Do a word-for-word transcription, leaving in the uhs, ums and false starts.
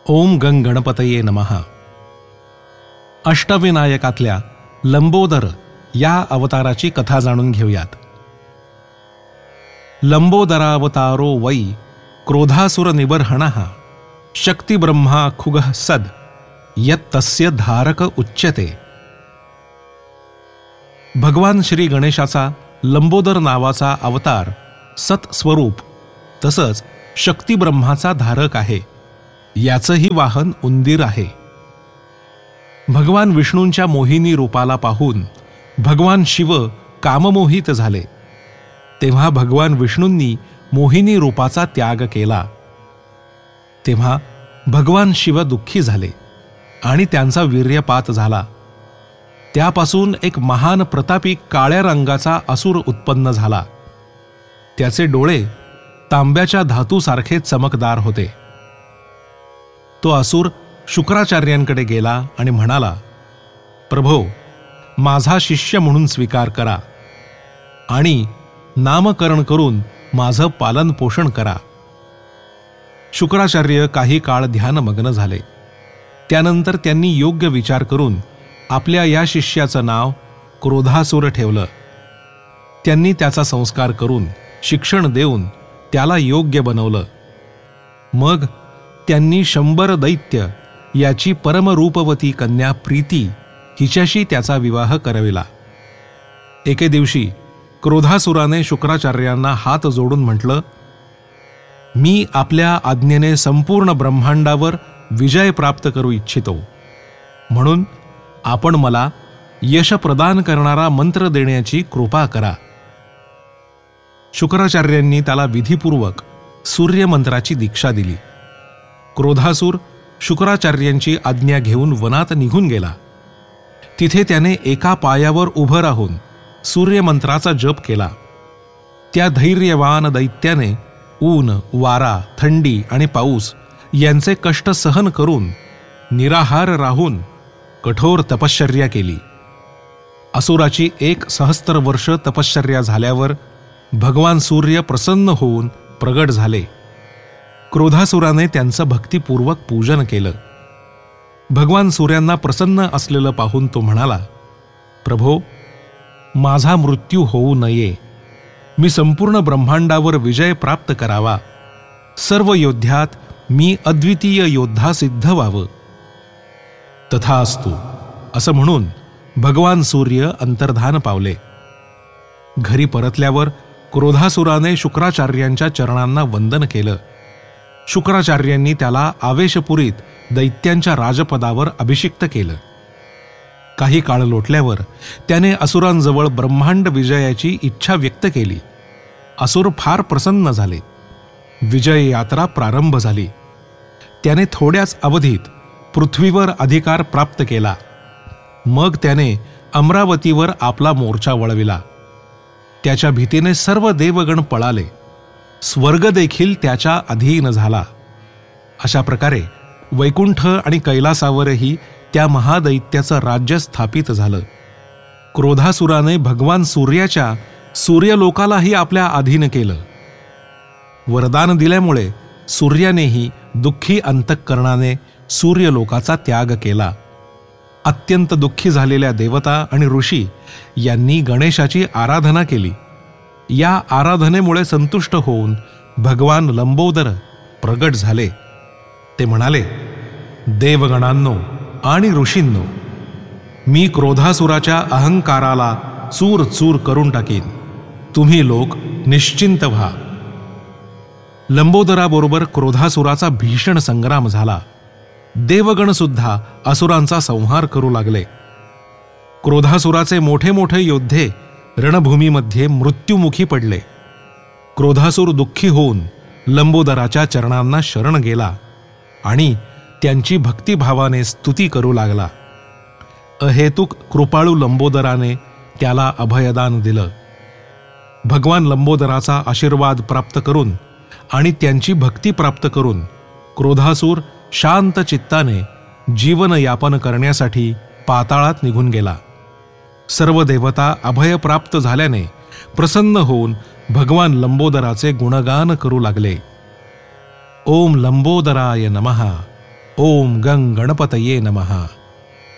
ओम गंग गणपतये नमः. अष्टविनायकातल्या लंबोदर या अवताराची कथा जाणून घेऊयात. लंबोदरावतारो वै क्रोधासुर निबर्हणः शक्ती ब्रह्मा खुगः सद यत्तस्य धारक उच्यते. भगवान श्री गणेशाचा लंबोदर नावाचा अवतार सत्स्वरूप तसंच शक्ती ब्रह्माचा धारक आहे. याचंही वाहन उंदीर आहे. भगवान विष्णूंच्या मोहिनी रूपाला पाहून भगवान शिव काममोहित झाले. तेव्हा भगवान विष्णूंनी मोहिनी रूपाचा त्याग केला. तेव्हा भगवान शिव दुःखी झाले आणि त्यांचा वीर्यपात झाला. त्यापासून एक महान प्रतापी काळ्या रंगाचा असुर उत्पन्न झाला. त्याचे डोळे तांब्याच्या धातूसारखे चमकदार होते. तो असुर शुक्राचार्यांकडे गेला आणि म्हणाला, प्रभो, माझा शिष्य म्हणून स्वीकार करा आणि नामकरण करून माझं पालन पोषण करा. शुक्राचार्य काही काळ ध्यानमग्न झाले. त्यानंतर त्यांनी योग्य विचार करून आपल्या या शिष्याचं नाव क्रोधासुर ठेवलं. त्यांनी त्याचा संस्कार करून शिक्षण देऊन त्याला योग्य बनवलं. मग त्यांनी शंभर दैत्य याची परमरूपवती कन्या प्रीती हिच्याशी त्याचा विवाह करविला. एके दिवशी क्रोधासुराने शुक्राचार्यांना हात जोडून म्हटलं, मी आपल्या आज्ञेने संपूर्ण ब्रह्मांडावर विजय प्राप्त करू इच्छितो. म्हणून आपण मला यश प्रदान करणारा मंत्र देण्याची कृपा करा. शुक्राचार्यांनी त्याला विधिपूर्वक सूर्यमंत्राची दीक्षा दिली. क्रोधासूर शुक्राचार्यांची आज्ञा घेऊन वनात निघून गेला. तिथे त्याने एका पायावर उभं राहून सूर्यमंत्राचा जप केला. त्या धैर्यवान दैत्याने ऊन, वारा, थंडी आणि पाऊस यांचे कष्ट सहन करून निराहार राहून कठोर तपश्चर्या केली. असुराची एक सहस्त्र वर्ष तपश्चर्या झाल्यावर भगवान सूर्य प्रसन्न होऊन प्रगट झाले. क्रोधासुराने त्यांचं भक्तिपूर्वक पूजन केलं. भगवान सूर्यांना प्रसन्न असलेलं पाहून तो म्हणाला, प्रभो, माझा मृत्यू होऊ नये. मी संपूर्ण ब्रह्मांडावर विजय प्राप्त करावा. सर्व योद्ध्यात मी अद्वितीय योद्धा सिद्ध व्हावं. तथास्तु असं म्हणून भगवान सूर्य अंतर्धान पावले. घरी परतल्यावर क्रोधासुराने शुक्राचार्यांच्या चरणांना वंदन केलं. शुक्राचार्यांनी त्याला आवेशपुरीत दैत्यांच्या राजपदावर अभिषिक्त केलं. काही काळ लोटल्यावर त्याने असुरांजवळ ब्रह्मांड विजयाची इच्छा व्यक्त केली. असुर फार प्रसन्न झाले. विजय यात्रा प्रारंभ झाली. त्याने थोड्याच अवधीत पृथ्वीवर अधिकार प्राप्त केला. मग त्याने अमरावतीवर आपला मोर्चा वळविला. त्याच्या भीतीने सर्व देवगण पळाले. स्वर्ग देखील त्याच्या अधीन झाला. अशा प्रकारे वैकुंठ आणि कैलासावरही त्या महादैत्याचं राज्य स्थापित झालं. क्रोधासुराने भगवान सूर्याच्या सूर्यलोकालाही आपल्या अधीन केलं. वरदान दिल्यामुळे सूर्यानेही दुःखी अंतःकरणाने सूर्यलोकाचा त्याग केला. अत्यंत दुःखी झालेल्या देवता आणि ऋषी यांनी गणेशाची आराधना केली. या आराधनेमुळे संतुष्ट होऊन भगवान लंबोदर प्रगट झाले. ते म्हणाले, देवगणांनो आणि ऋषींनो, मी क्रोधासुराच्या अहंकाराला चूर चूर करून टाकीन. तुम्ही लोक निश्चिंत व्हा. लंबोदराबरोबर क्रोधासुराचा भीषण संग्राम झाला. देवगण सुद्धा असुरांचा संहार करू लागले. क्रोधासुराचे मोठे मोठे योद्धे रणभूमीमध्ये मृत्युमुखी पडले. क्रोधासूर दुःखी होऊन लंबोदराच्या चरणांना शरण गेला आणि त्यांची भक्तिभावाने स्तुती करू लागला. अहेतुक कृपाळू लंबोदराने त्याला अभयदान दिलं. भगवान लंबोदराचा आशीर्वाद प्राप्त करून आणि त्यांची भक्ती प्राप्त करून क्रोधासूर शांत चित्ताने जीवनयापन करण्यासाठी पाताळात निघून गेला. सर्व देवता अभय प्राप्त झाल्याने प्रसन्न होऊन भगवान लंबोदराचे गुणगान करू लागले. ओम लंबोदराय नमः. ओम गंग गणपतये नमः.